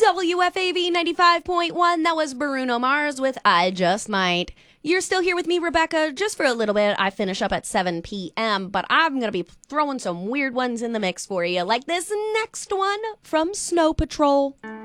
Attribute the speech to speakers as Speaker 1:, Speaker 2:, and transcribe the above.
Speaker 1: WFAV 95.1, that was Bruno Mars with I Just Might. You're still here with me, Rebecca, just for a little bit. I finish up at 7 p.m., but I'm going to be throwing some weird ones in the mix for you, like this next one from Snow Patrol.